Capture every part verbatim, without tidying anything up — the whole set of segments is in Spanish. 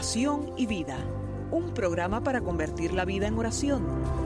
Oración y Vida, un programa para convertir la vida en oración.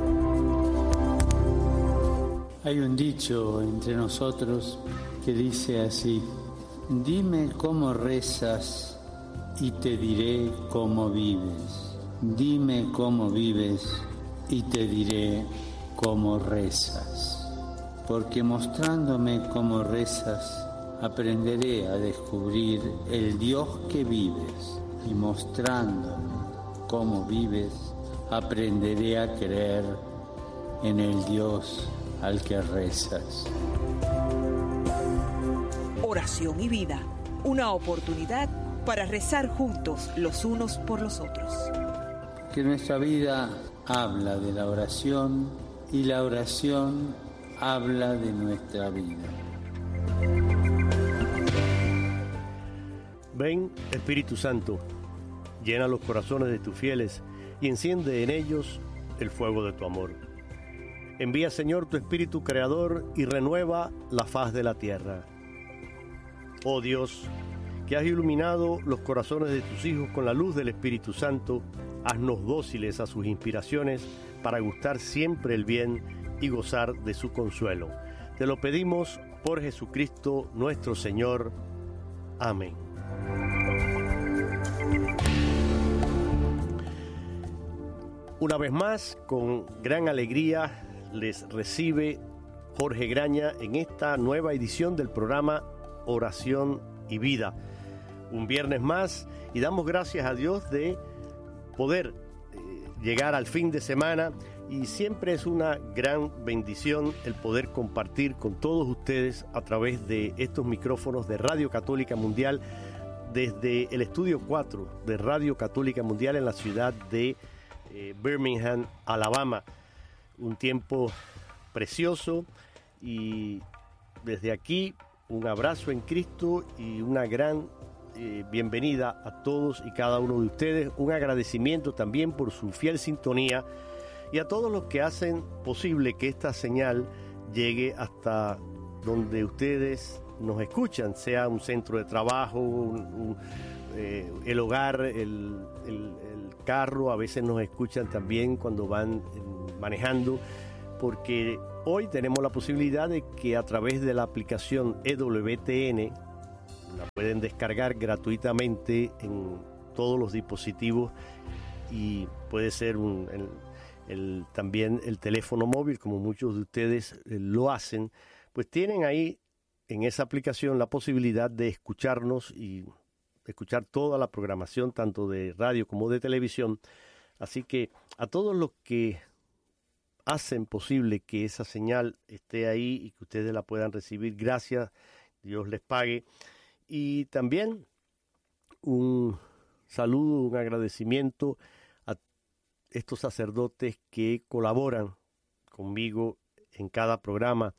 Hay un dicho entre nosotros que dice así: dime cómo rezas y te diré cómo vives. Dime cómo vives y te diré cómo rezas. Porque mostrándome cómo rezas, aprenderé a descubrir el Dios que vives, y mostrándome cómo vives, aprenderé a creer en el Dios al que rezas. Oración y Vida, una oportunidad para rezar juntos los unos por los otros. Que nuestra vida habla de la oración y la oración habla de nuestra vida. Ven, Espíritu Santo, llena los corazones de tus fieles y enciende en ellos el fuego de tu amor. Envía, Señor, tu Espíritu Creador y renueva la faz de la tierra. Oh Dios, que has iluminado los corazones de tus hijos con la luz del Espíritu Santo, haznos dóciles a sus inspiraciones para gustar siempre el bien y gozar de su consuelo. Te lo pedimos por Jesucristo nuestro Señor. Amén. Una vez más, con gran alegría, les recibe Jorge Graña en esta nueva edición del programa Oración y Vida. Un viernes más, y damos gracias a Dios de poder eh, llegar al fin de semana, y siempre es una gran bendición el poder compartir con todos ustedes a través de estos micrófonos de Radio Católica Mundial, desde el estudio cuatro de Radio Católica Mundial en la ciudad de eh, Birmingham, Alabama. Un tiempo precioso, y desde aquí un abrazo en Cristo y una gran eh, bienvenida a todos y cada uno de ustedes. Un agradecimiento también por su fiel sintonía, y a todos los que hacen posible que esta señal llegue hasta donde ustedes nos escuchan, sea un centro de trabajo, un, un, eh, el hogar, el, el, el carro. A veces nos escuchan también cuando van eh, manejando, porque hoy tenemos la posibilidad de que a través de la aplicación E W T N, la pueden descargar gratuitamente en todos los dispositivos, y puede ser un, el, el, también el teléfono móvil, como muchos de ustedes eh, lo hacen. Pues tienen ahí en esa aplicación la posibilidad de escucharnos y escuchar toda la programación, tanto de radio como de televisión. Así que a todos los que hacen posible que esa señal esté ahí y que ustedes la puedan recibir, gracias, Dios les pague. Y también un saludo, un agradecimiento a estos sacerdotes que colaboran conmigo en cada programa.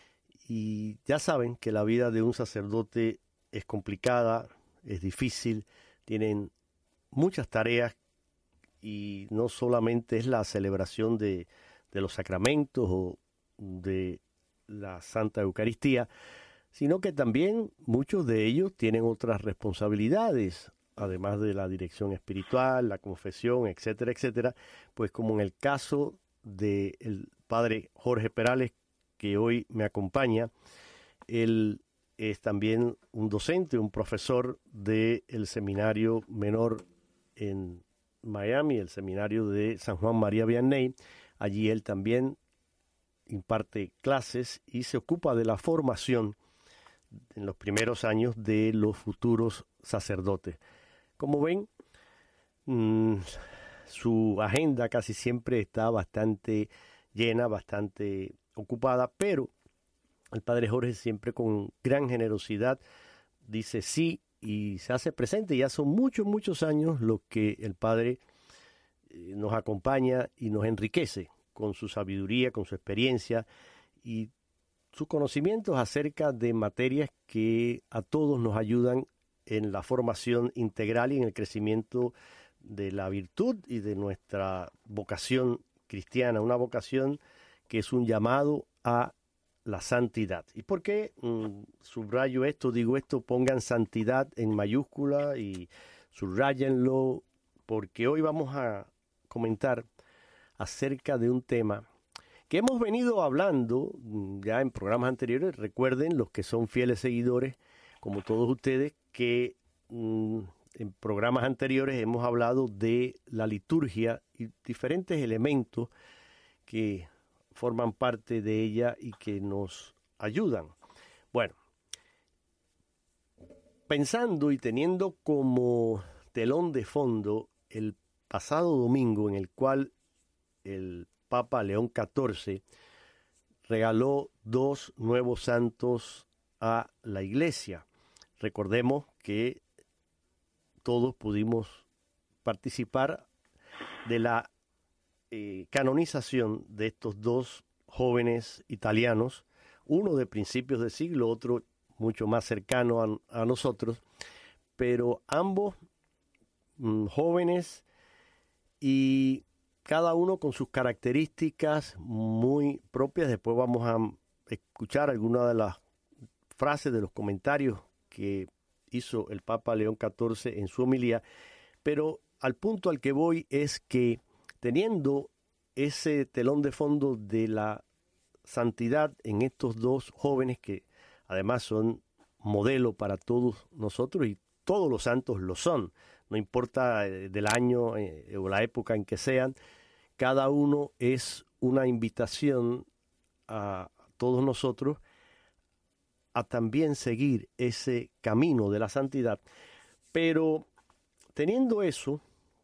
Y ya saben que la vida de un sacerdote es complicada, es difícil, tienen muchas tareas, y no solamente es la celebración de, de los sacramentos o de la Santa Eucaristía, sino que también muchos de ellos tienen otras responsabilidades, además de la dirección espiritual, la confesión, etcétera, etcétera. Pues como en el caso del padre Jorge Perales, que hoy me acompaña, él es también un docente, un profesor del seminario menor en Miami, el seminario de San Juan María Vianney. Allí él también imparte clases y se ocupa de la formación en los primeros años de los futuros sacerdotes. Como ven, mmm, su agenda casi siempre está bastante llena, bastante ocupada, pero el padre Jorge siempre con gran generosidad dice sí y se hace presente. Ya son muchos, muchos años los que el padre eh, nos acompaña y nos enriquece con su sabiduría, con su experiencia y sus conocimientos acerca de materias que a todos nos ayudan en la formación integral y en el crecimiento de la virtud y de nuestra vocación cristiana, una vocación que es un llamado a la santidad. ¿Y por qué mm, subrayo esto? Digo esto, pongan santidad en mayúscula y subrayenlo porque hoy vamos a comentar acerca de un tema que hemos venido hablando ya en programas anteriores. Recuerden, los que son fieles seguidores, como todos ustedes, que mmm, en programas anteriores hemos hablado de la liturgia y diferentes elementos que forman parte de ella y que nos ayudan. Bueno, pensando y teniendo como telón de fondo el pasado domingo, en el cual el Papa León catorce regaló dos nuevos santos a la Iglesia. Recordemos que todos pudimos participar de la eh, canonización de estos dos jóvenes italianos, uno de principios de siglo, otro mucho más cercano a, a nosotros, pero ambos mmm, jóvenes y cada uno con sus características muy propias. Después vamos a escuchar algunas de las frases de los comentarios que hizo el Papa León catorce en su homilía, pero al punto al que voy es que teniendo ese telón de fondo de la santidad en estos dos jóvenes que además son modelo para todos nosotros, y todos los santos lo son, no importa del año eh, o la época en que sean, cada uno es una invitación a todos nosotros a también seguir ese camino de la santidad. Pero teniendo eso,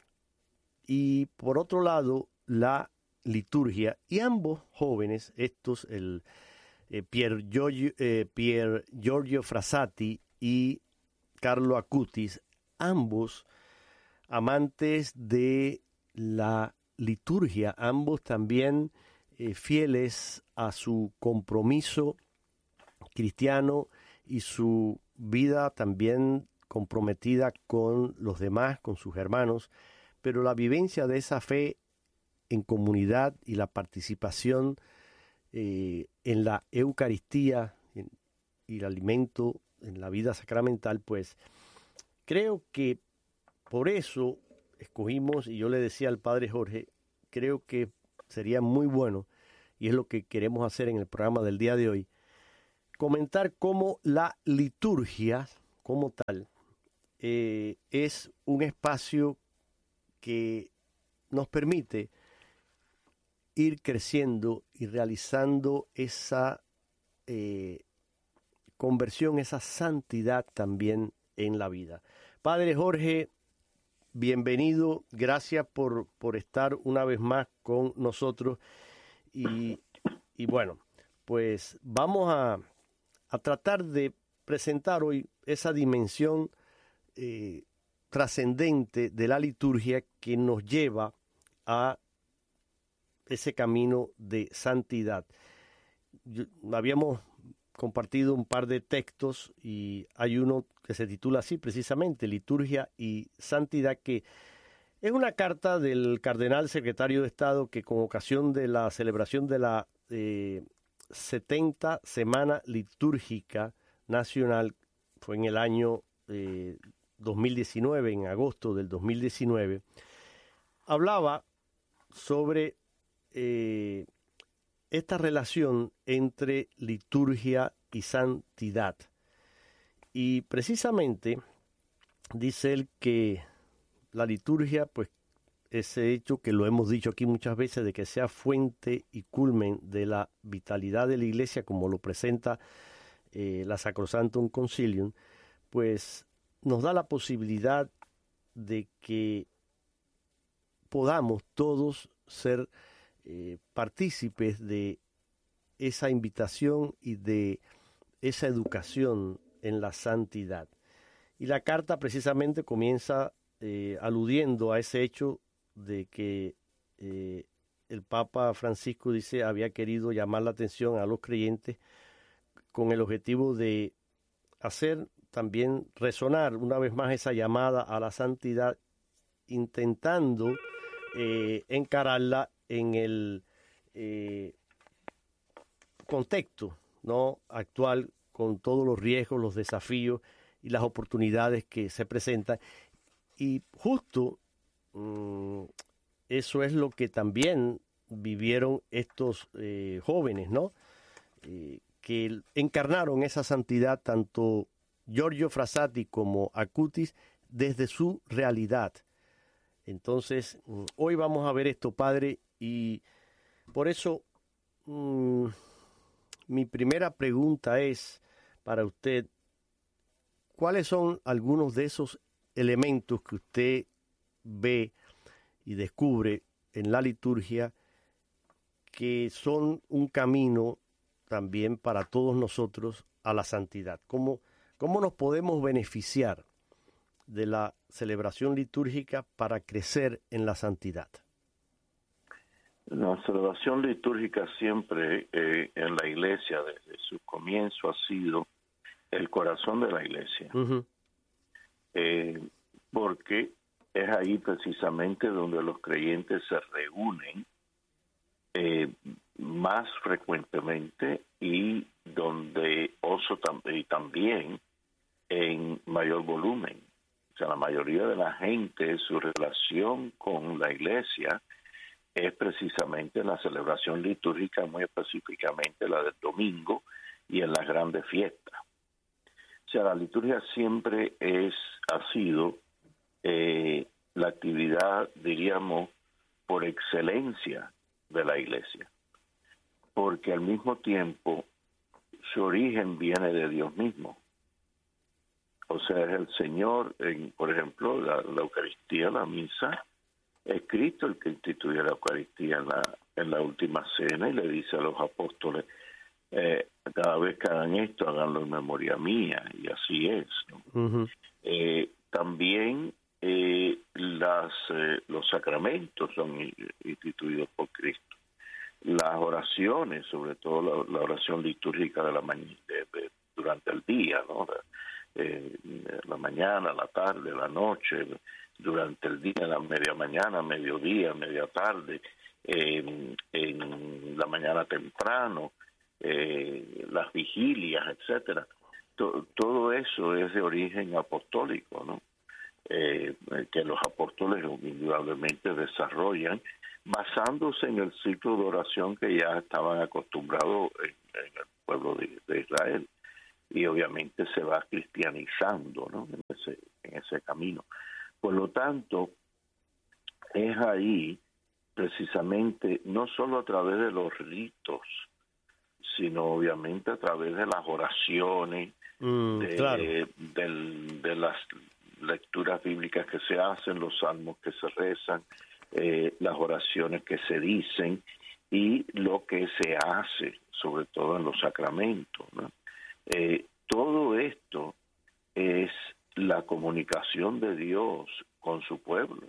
y por otro lado, la liturgia, y ambos jóvenes, estos, el eh, Pier, Giorgio, eh, Pier Giorgio Frassati y Carlo Acutis, ambos amantes de la liturgia, ambos también eh, fieles a su compromiso cristiano y su vida también comprometida con los demás, con sus hermanos, pero la vivencia de esa fe en comunidad y la participación eh, en la Eucaristía en, y el alimento en la vida sacramental, pues creo que por eso escogimos, y yo le decía al Padre Jorge, creo que sería muy bueno, y es lo que queremos hacer en el programa del día de hoy, comentar cómo la liturgia como tal eh, es un espacio que nos permite ir creciendo y realizando esa eh, conversión, esa santidad también en la vida. Padre Jorge, bienvenido, gracias por, por estar una vez más con nosotros y, y bueno, pues vamos a a tratar de presentar hoy esa dimensión eh, trascendente de la liturgia que nos lleva a ese camino de santidad. Yo, habíamos compartido un par de textos y hay uno que se titula así precisamente, Liturgia y Santidad, que es una carta del cardenal secretario de Estado que con ocasión de la celebración de la eh, setenta Semana Litúrgica Nacional, fue en el año eh, dos mil diecinueve, en agosto del dos mil diecinueve, hablaba sobre eh, esta relación entre liturgia y santidad. Y precisamente dice él que la liturgia, pues ese hecho que lo hemos dicho aquí muchas veces, de que sea fuente y culmen de la vitalidad de la Iglesia, como lo presenta eh, la Sacrosanctum Concilium, pues nos da la posibilidad de que podamos todos ser eh, partícipes de esa invitación y de esa educación en la santidad. Y la carta precisamente comienza eh, aludiendo a ese hecho de que eh, el Papa Francisco dice había querido llamar la atención a los creyentes con el objetivo de hacer también resonar una vez más esa llamada a la santidad, intentando eh, encararla en el eh, contexto, ¿no?, actual, con todos los riesgos, los desafíos y las oportunidades que se presentan. Y justo mm, eso es lo que también vivieron estos eh, jóvenes, ¿no? Eh, que encarnaron esa santidad, tanto Giorgio Frassati como Acutis, desde su realidad. Entonces, hoy vamos a ver esto, padre, y por eso mmm, mi primera pregunta es para usted, ¿cuáles son algunos de esos elementos que usted ve y descubre en la liturgia que son un camino también para todos nosotros a la santidad? ¿Cómo, cómo nos podemos beneficiar de la celebración litúrgica para crecer en la santidad? La celebración litúrgica siempre eh, en la iglesia, desde su comienzo, ha sido el corazón de la iglesia. Uh-huh. Eh, porque es ahí precisamente donde los creyentes se reúnen eh, más frecuentemente y donde oso tam- y también en mayor volumen. O sea, la mayoría de la gente, su relación con la iglesia es precisamente la celebración litúrgica, muy específicamente la del domingo y en las grandes fiestas. O sea, la liturgia siempre es, ha sido eh, la actividad, diríamos, por excelencia de la iglesia, porque al mismo tiempo su origen viene de Dios mismo. O sea, es el Señor, en, por ejemplo, la, la Eucaristía, la misa, es Cristo el que instituye la Eucaristía en la, en la última cena y le dice a los apóstoles, eh, cada vez que hagan esto, háganlo en memoria mía, y así es, ¿no? Uh-huh. Eh, también eh, las, eh, los sacramentos son instituidos por Cristo. Las oraciones, sobre todo la, la oración litúrgica de la mañana, de, de, durante el día, ¿no? Eh, la mañana, la tarde, la noche, durante el día, la media mañana, mediodía, media tarde, eh, en la mañana temprano, eh, las vigilias, etcétera. To- todo eso es de origen apostólico, ¿no? Eh, que los apóstoles indudablemente desarrollan basándose en el ciclo de oración que ya estaban acostumbrados en, en el pueblo de, de Israel. Y obviamente se va cristianizando, ¿no? en ese en ese camino. Por lo tanto, es ahí precisamente, no solo a través de los ritos, sino obviamente a través de las oraciones, mm, de, claro. de, de las lecturas bíblicas que se hacen, los salmos que se rezan, eh, las oraciones que se dicen y lo que se hace, sobre todo en los sacramentos, ¿no? Eh, todo esto es la comunicación de Dios con su pueblo.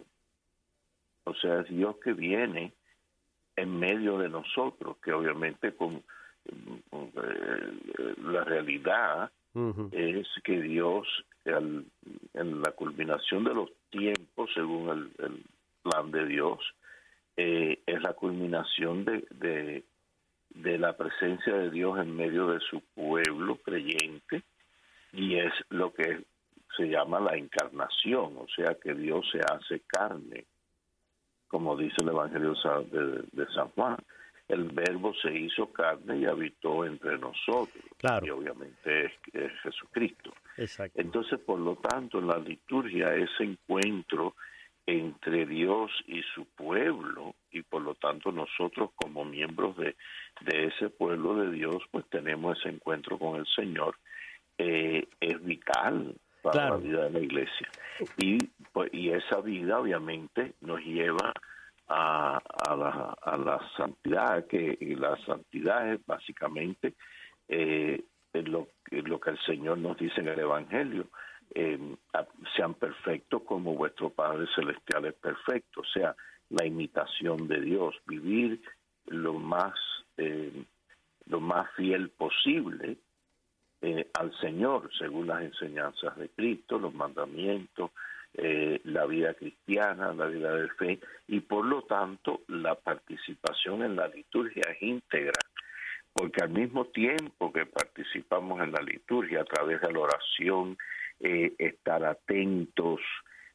O sea, es Dios que viene en medio de nosotros, que obviamente con, con eh, la realidad uh-huh. es que Dios, al, en la culminación de los tiempos, según el, el plan de Dios, eh, es la culminación de, de de la presencia de Dios en medio de su pueblo creyente, y es lo que se llama la encarnación, o sea que Dios se hace carne, como dice el Evangelio de, de San Juan. El Verbo se hizo carne y habitó entre nosotros, claro. Y obviamente es, es Jesucristo. Exacto. Entonces, por lo tanto, en la liturgia ese encuentro entre Dios y su pueblo, y por lo tanto nosotros como miembros de, de ese pueblo de Dios, pues tenemos ese encuentro con el Señor, eh, es vital para claro. la vida de la iglesia. Y, pues, y esa vida obviamente nos lleva a, a, la, a la santidad, que y la santidad es básicamente eh, lo, lo que el Señor nos dice en el Evangelio. Eh, sean perfectos como vuestro Padre Celestial es perfecto, o sea, la imitación de Dios, vivir lo más eh, lo más fiel posible eh, al Señor, según las enseñanzas de Cristo, los mandamientos, eh, la vida cristiana, la vida de fe, y por lo tanto la participación en la liturgia es íntegra, porque al mismo tiempo que participamos en la liturgia a través de la oración, Eh, estar atentos,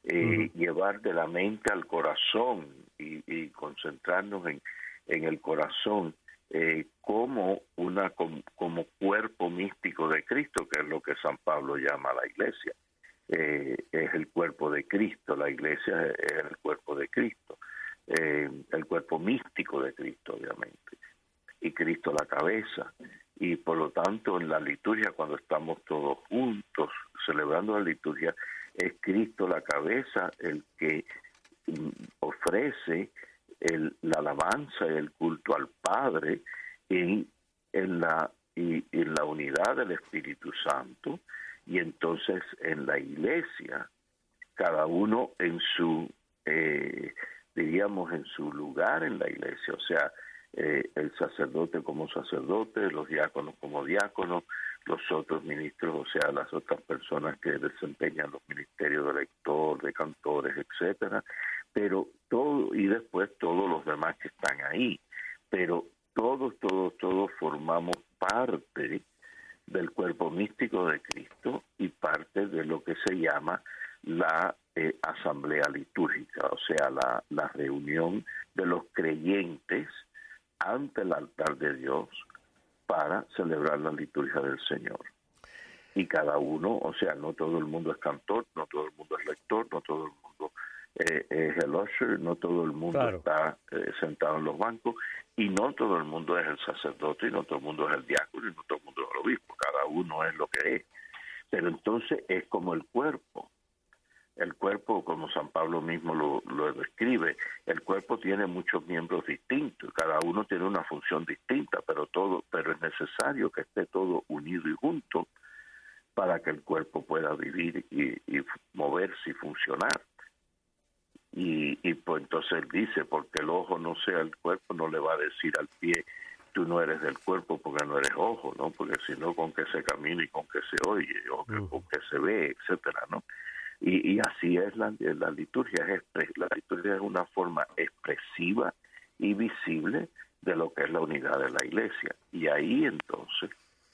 eh, uh-huh. llevar de la mente al corazón y, y concentrarnos en, en el corazón eh, como, una, como, como cuerpo místico de Cristo, que es lo que San Pablo llama a la iglesia. Eh, es el cuerpo de Cristo, la iglesia es el cuerpo de Cristo, eh, el cuerpo místico de Cristo, obviamente, y Cristo la cabeza. Y por lo tanto, en la liturgia, cuando estamos todos juntos celebrando la liturgia, es Cristo la cabeza el que mm, ofrece el, la alabanza y el culto al Padre en, en, la, y, en la unidad del Espíritu Santo. Y entonces en la iglesia, cada uno en su, eh, diríamos, en su lugar en la iglesia, o sea, eh, el sacerdote como sacerdote, los diáconos como diáconos, los otros ministros, o sea, las otras personas que desempeñan los ministerios de lector, de cantores, etcétera, pero todo, y después todos los demás que están ahí, pero todos, todos, todos formamos parte del cuerpo místico de Cristo y parte de lo que se llama la eh, asamblea litúrgica, o sea, la, la reunión de los creyentes ante el altar de Dios para celebrar la liturgia del Señor. Y cada uno, o sea, no todo el mundo es cantor, no todo el mundo es lector, no todo el mundo eh, es el usher, no todo el mundo claro. está eh, sentado en los bancos, y no todo el mundo es el sacerdote, y no todo el mundo es el diácono, y no todo el mundo es el obispo, cada uno es lo que es. Pero entonces es como el cuerpo. El cuerpo, como San Pablo mismo lo, lo describe, el cuerpo tiene muchos miembros distintos, cada uno tiene una función distinta, pero todo, pero es necesario que esté todo unido y junto para que el cuerpo pueda vivir y, y moverse y funcionar. Y, y pues entonces él dice, porque el ojo no sea el cuerpo, no le va a decir al pie, tú no eres del cuerpo porque no eres ojo, ¿no? Porque si no, con que se camina y con que se oye, o que, uh-huh. con que se ve, etcétera, ¿no? Y, y así es la, la liturgia. Es, la liturgia es una forma expresiva y visible de lo que es la unidad de la iglesia. Y ahí entonces,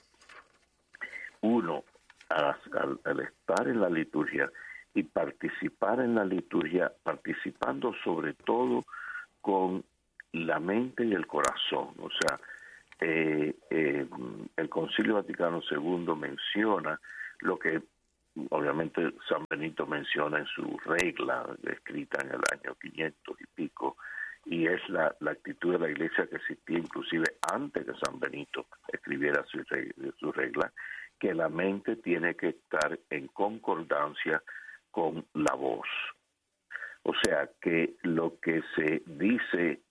uno, al, al, al estar en la liturgia y participar en la liturgia, participando sobre todo con la mente y el corazón. O sea, eh, eh, el Concilio Vaticano segundo menciona lo que obviamente San Benito menciona en su regla, escrita en el año quinientos y pico, y es la, la actitud de la Iglesia que existía inclusive antes que San Benito escribiera su, su regla, que la mente tiene que estar en concordancia con la voz. O sea, que lo que se dice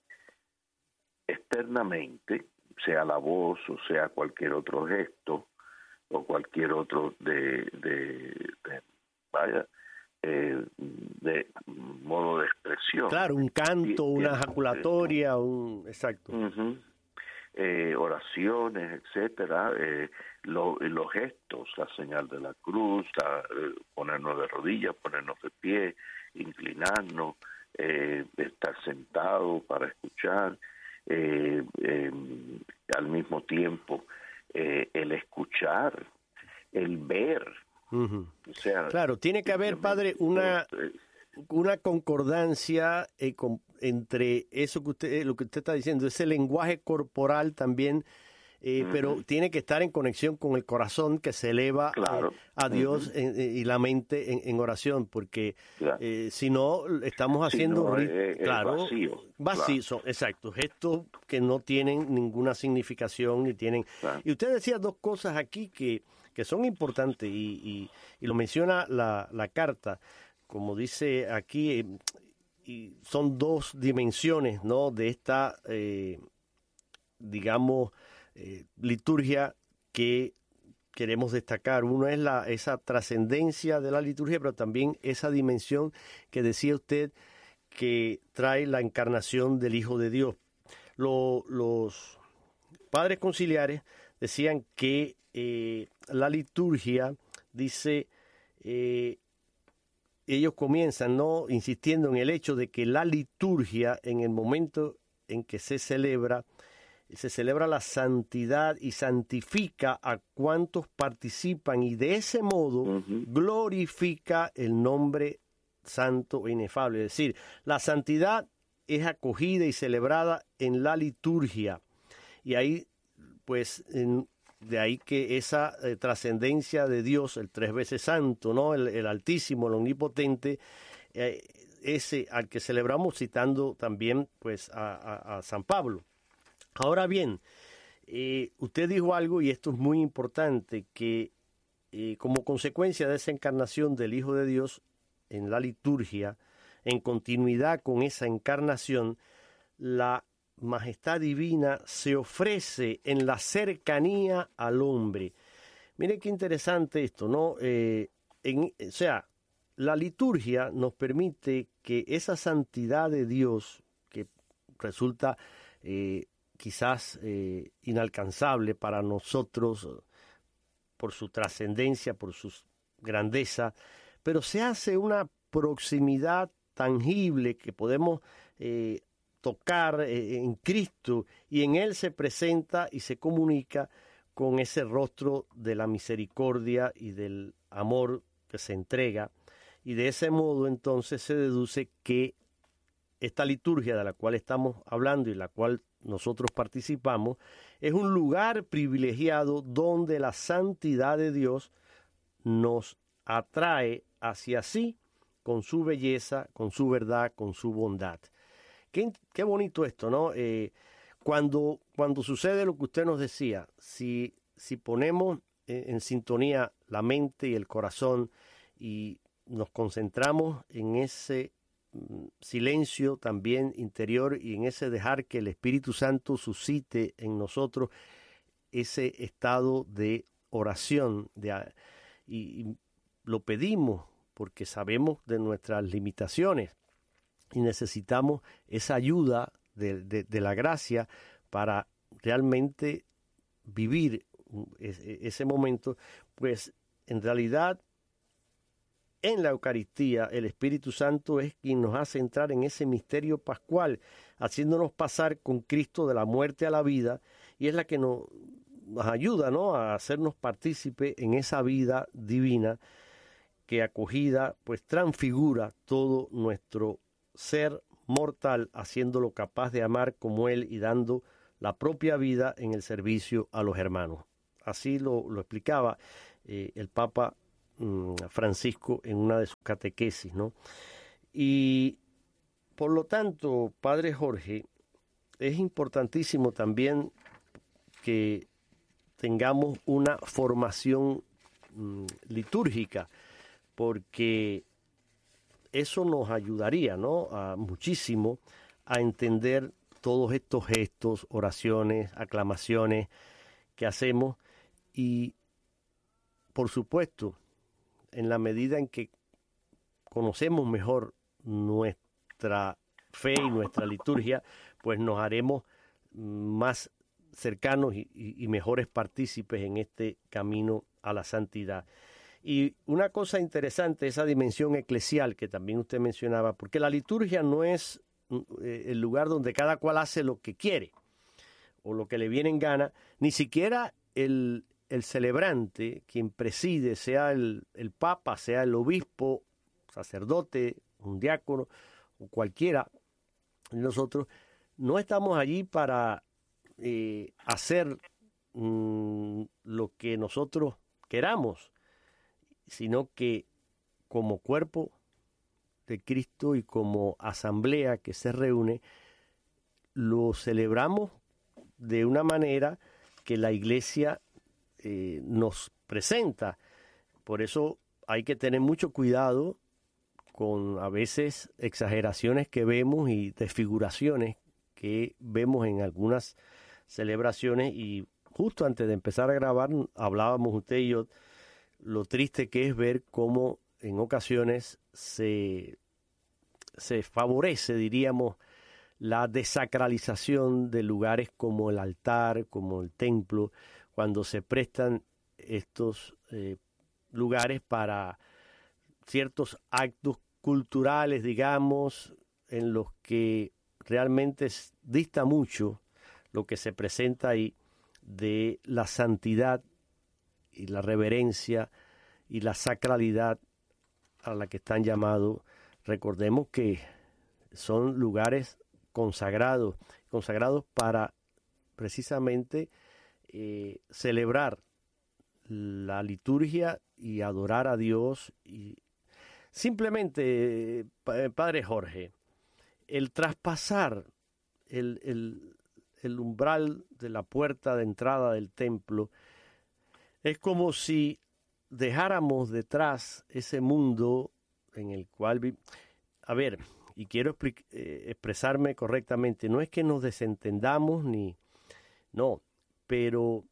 externamente, sea la voz o sea cualquier otro gesto, o cualquier otro de, de, de vaya, eh, de modo de expresión. Claro, un canto, y, una ejaculatoria, un exacto. Uh-huh. Eh, oraciones, etcétera, eh, lo, los gestos, la señal de la cruz, la, eh, ponernos de rodillas, ponernos de pie, inclinarnos, eh, estar sentado para escuchar, eh, eh, al mismo tiempo Eh, el escuchar, el ver. Uh-huh. O sea, claro, tiene que haber, padre, una una concordancia eh, con, entre eso que usted, lo que usted está diciendo, ese lenguaje corporal también, eh, uh-huh. pero tiene que estar en conexión con el corazón que se eleva claro. eh, a Dios uh-huh. en, en, y la mente en, en oración, porque claro. eh, si no estamos haciendo si no, es, claro, es vacío, vacío claro. exacto, gestos que no tienen ninguna significación ni tienen. Claro. Y usted decía dos cosas aquí que, que son importantes y, y, y lo menciona la, la carta, como dice aquí, eh, y son dos dimensiones, ¿no? De esta, eh, digamos, Eh, liturgia que queremos destacar. Uno es la esa trascendencia de la liturgia, pero también esa dimensión que decía usted que trae la encarnación del Hijo de Dios. Lo, los padres conciliares decían que eh, la liturgia, dice, eh, ellos comienzan, ¿no?, insistiendo en el hecho de que la liturgia, en el momento en que se celebra, se celebra la santidad y santifica a cuantos participan y de ese modo uh-huh. glorifica el nombre santo e inefable. Es decir, la santidad es acogida y celebrada en la liturgia. Y ahí, pues, en, de ahí que esa eh, trascendencia de Dios, el tres veces santo, ¿no? El, el Altísimo, el Omnipotente, eh, ese al que celebramos citando también, pues, a, a, a San Pablo. Ahora bien, eh, usted dijo algo, y esto es muy importante, que eh, como consecuencia de esa encarnación del Hijo de Dios en la liturgia, en continuidad con esa encarnación, la majestad divina se ofrece en la cercanía al hombre. Mire qué interesante esto, ¿no? Eh, en, o sea, la liturgia nos permite que esa santidad de Dios, que resulta eh, quizás eh, inalcanzable para nosotros por su trascendencia, por su grandeza, pero se hace una proximidad tangible que podemos eh, tocar eh, en Cristo, y en Él se presenta y se comunica con ese rostro de la misericordia y del amor que se entrega, y de ese modo entonces se deduce que esta liturgia de la cual estamos hablando y la cual nosotros participamos es un lugar privilegiado donde la santidad de Dios nos atrae hacia sí con su belleza, con su verdad, con su bondad. Qué, qué bonito esto, ¿no? Eh, cuando, cuando sucede lo que usted nos decía, si, si ponemos en, en sintonía la mente y el corazón y nos concentramos en ese mm, silencio también interior y en ese dejar que el Espíritu Santo suscite en nosotros ese estado de oración, de, y, y lo pedimos porque sabemos de nuestras limitaciones y necesitamos esa ayuda de, de, de la gracia para realmente vivir ese momento. Pues en realidad en la Eucaristía el Espíritu Santo es quien nos hace entrar en ese misterio pascual, haciéndonos pasar con Cristo de la muerte a la vida, y es la que nos, nos ayuda, ¿no?, a hacernos partícipe en esa vida divina que acogida pues transfigura todo nuestro ser mortal, haciéndolo capaz de amar como Él y dando la propia vida en el servicio a los hermanos. Así lo, lo explicaba eh, el Papa mm, Francisco en una de sus catequesis, ¿no? Y por lo tanto, Padre Jorge, es importantísimo también que tengamos una formación mm, litúrgica, porque eso nos ayudaría, ¿no?, a muchísimo a entender todos estos gestos, oraciones, aclamaciones que hacemos, y por supuesto, en la medida en que conocemos mejor nuestra fe y nuestra liturgia, pues nos haremos más cercanos y, y, y mejores partícipes en este camino a la santidad. Y una cosa interesante, esa dimensión eclesial que también usted mencionaba, porque la liturgia no es eh, el lugar donde cada cual hace lo que quiere o lo que le viene en gana, ni siquiera el, el celebrante, quien preside, sea el, el papa, sea el obispo, sacerdote, un diácono o cualquiera de nosotros, no estamos allí para eh, hacer mm, lo que nosotros queramos, sino que como cuerpo de Cristo y como asamblea que se reúne, lo celebramos de una manera que la Iglesia eh, nos presenta. Por eso hay que tener mucho cuidado con a veces exageraciones que vemos y desfiguraciones que vemos en algunas celebraciones. Y justo antes de empezar a grabar hablábamos usted y yo lo triste que es ver cómo en ocasiones se, se favorece, diríamos, la desacralización de lugares como el altar, como el templo, cuando se prestan estos eh, lugares para ciertos actos culturales, digamos, en los que realmente dista mucho lo que se presenta ahí de la santidad y la reverencia y la sacralidad a la que están llamados recordemos que son lugares consagrados, consagrados para precisamente eh, celebrar la liturgia y adorar a Dios. Y simplemente, Padre Jorge, el traspasar el, el, el umbral de la puerta de entrada del templo es como si dejáramos detrás ese mundo en el cual vi- a ver, y quiero expli- eh, expresarme correctamente, no es que nos desentendamos ni no, pero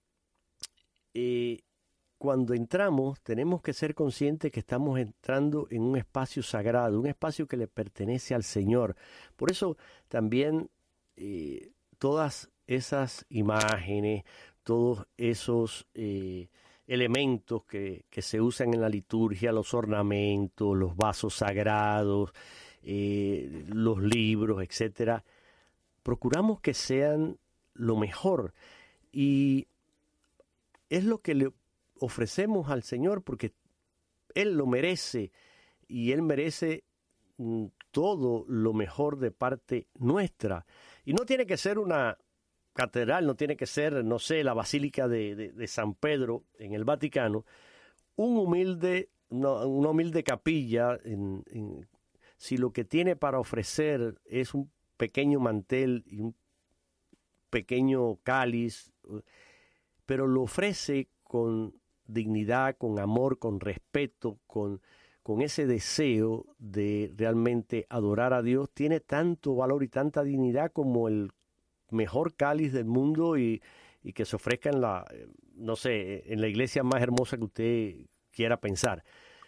eh, cuando entramos tenemos que ser conscientes que estamos entrando en un espacio sagrado, un espacio que le pertenece al Señor. Por eso también eh, todas esas imágenes, todos esos eh, elementos que, que se usan en la liturgia, los ornamentos, los vasos sagrados, eh, los libros, etcétera, procuramos que sean lo mejor, y es lo que le ofrecemos al Señor porque Él lo merece, y Él merece mm, todo lo mejor de parte nuestra. Y no tiene que ser una catedral, no tiene que ser, no sé, la Basílica de, de, de San Pedro en el Vaticano, un humilde, una, una humilde capilla, en, en, si lo que tiene para ofrecer es un pequeño mantel y un pequeño cáliz, pero lo ofrece con dignidad, con amor, con respeto, con, con ese deseo de realmente adorar a Dios, tiene tanto valor y tanta dignidad como el mejor cáliz del mundo, y, y que se ofrezca en la, no sé, en la iglesia más hermosa que usted quiera pensar.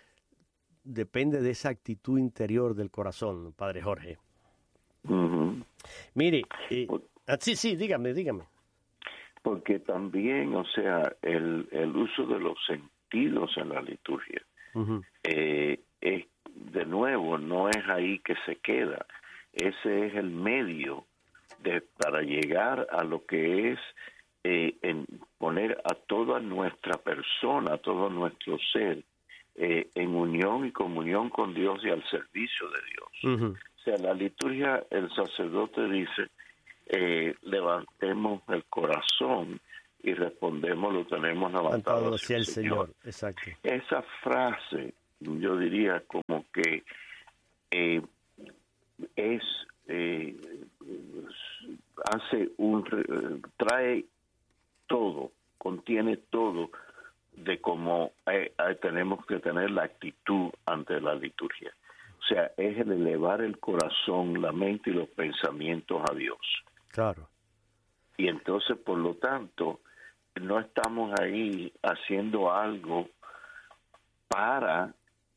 Depende de esa actitud interior del corazón, Padre Jorge. Uh-huh. Mire, eh, ah, sí, sí, dígame, dígame. Porque también, o sea, el, el uso de los sentidos en la liturgia, uh-huh. eh, es, de nuevo, no es ahí que se queda. Ese es el medio de, para llegar a lo que es eh, en poner a toda nuestra persona, a todo nuestro ser, eh, en unión y comunión con Dios y al servicio de Dios. Uh-huh. O sea, la liturgia, el sacerdote dice, Eh, levantemos el corazón y respondemos, lo tenemos levantado hacia el Señor. Señor. Exacto. Esa frase, yo diría como que eh, es eh, hace un trae todo, contiene todo de cómo eh, tenemos que tener la actitud ante la liturgia. O sea, es el elevar el corazón, la mente y los pensamientos a Dios. Claro. Y entonces, por lo tanto, no estamos ahí haciendo algo para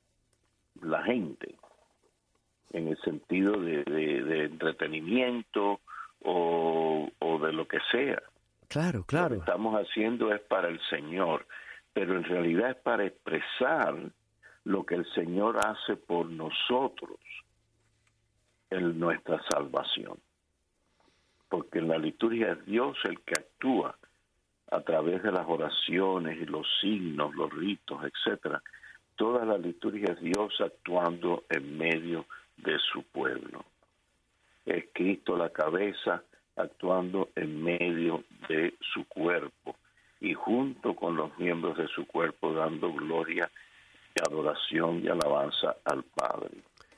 la gente, en el sentido de, de, de entretenimiento o, o de lo que sea. Claro, claro. Lo que estamos haciendo es para el Señor, pero en realidad es para expresar lo que el Señor hace por nosotros en nuestra salvación. Porque en la liturgia es Dios el que actúa a través de las oraciones y los signos, los ritos, etcétera. Toda la liturgia es Dios actuando en medio de su pueblo. Es Cristo la cabeza actuando en medio de su cuerpo y junto con los miembros de su cuerpo dando gloria, adoración y alabanza al Padre.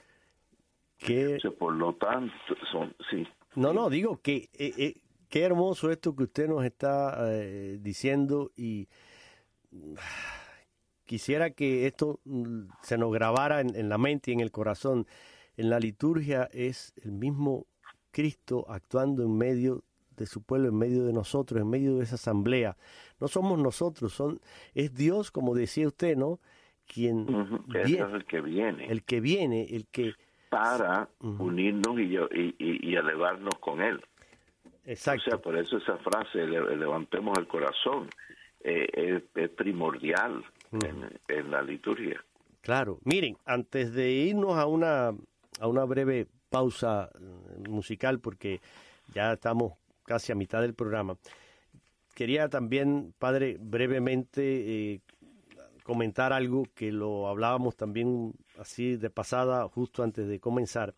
¿Qué? O sea, por lo tanto, son, sí. No, no, digo que eh, eh, qué hermoso esto que usted nos está eh, diciendo, y uh, quisiera que esto uh, se nos grabara en, en la mente y en el corazón. En la liturgia es el mismo Cristo actuando en medio de su pueblo, en medio de nosotros, en medio de esa asamblea. No somos nosotros, son es Dios, como decía usted, ¿no? Quien uh-huh. viene, es el que viene. El que viene, el que... para uh-huh. unirnos y, y, y elevarnos con Él. Exacto. O sea, por eso esa frase, le, levantemos el corazón, eh, es, es primordial uh-huh. en, en la liturgia. Claro. Miren, antes de irnos a una, a una breve pausa musical, porque ya estamos casi a mitad del programa, quería también, Padre, brevemente eh, comentar algo que lo hablábamos también así de pasada justo antes de comenzar,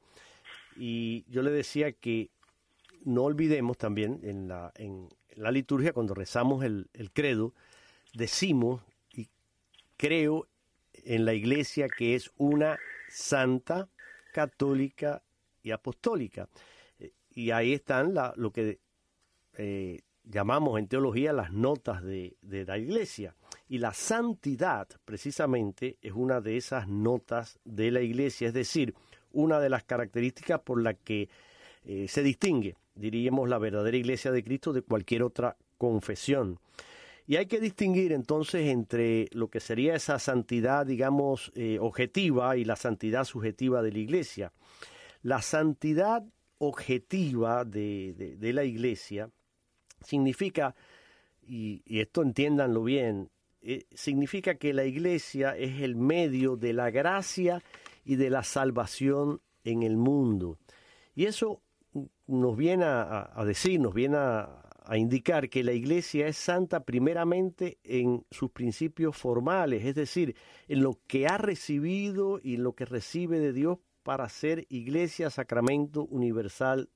y yo le decía que no olvidemos también en la, en la liturgia, cuando rezamos el, el credo, decimos y creo en la Iglesia que es una santa, católica y apostólica. Y ahí están la, lo que eh, llamamos en teología las notas de, de la Iglesia. Y la santidad, precisamente, es una de esas notas de la Iglesia, es decir, una de las características por las que eh, se distingue, diríamos, la verdadera Iglesia de Cristo de cualquier otra confesión. Y hay que distinguir entonces entre lo que sería esa santidad, digamos, eh, objetiva y la santidad subjetiva de la Iglesia. La santidad objetiva de, de, de la Iglesia significa, y, y esto entiéndanlo bien, eh, significa que la Iglesia es el medio de la gracia y de la salvación en el mundo. Y eso nos viene a, a decir, nos viene a, a indicar que la Iglesia es santa primeramente en sus principios formales, es decir, en lo que ha recibido y en lo que recibe de Dios para ser Iglesia, sacramento universal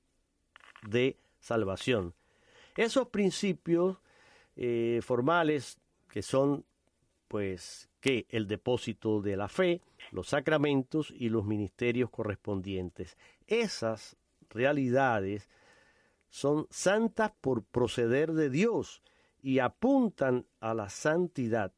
de salvación. Esos principios eh, formales que son, pues, que el depósito de la fe, los sacramentos y los ministerios correspondientes. Esas realidades son santas por proceder de Dios y apuntan a la santidad.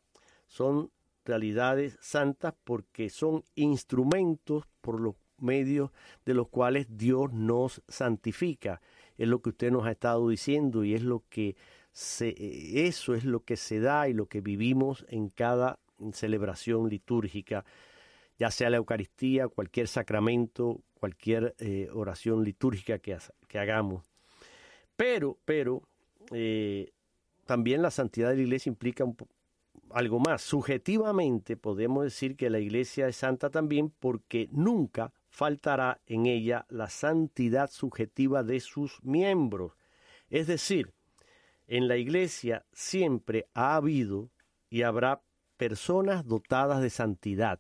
Son realidades santas porque son instrumentos por los medios de los cuales Dios nos santifica. Es lo que usted nos ha estado diciendo y es lo que se, eso es lo que se da y lo que vivimos en cada celebración litúrgica, ya sea la Eucaristía, cualquier sacramento, cualquier eh, oración litúrgica que, que hagamos. Pero, pero eh, también la santidad de la Iglesia implica un, algo más. Subjetivamente podemos decir que la Iglesia es santa también porque nunca faltará en ella la santidad subjetiva de sus miembros. Es decir, en la Iglesia siempre ha habido y habrá personas dotadas de santidad.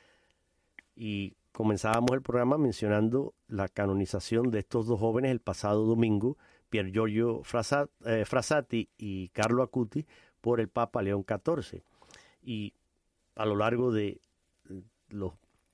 Y comenzábamos el programa mencionando la canonización de estos dos jóvenes el pasado domingo, Pier Giorgio Frassati y Carlo Acuti, por el Papa León catorce. Y a lo largo de los